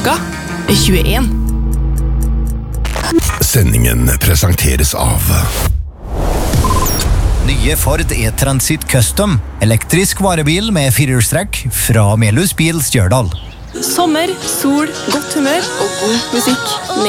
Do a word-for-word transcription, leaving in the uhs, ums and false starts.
Klokka er tjueen. Sendingen presenteres av Nye Ford E-Transit Custom, elektrisk varebil med firehjulstrekk fra Melhus Bil Stjørdal. Sommer, sol, godt humør og god musikk.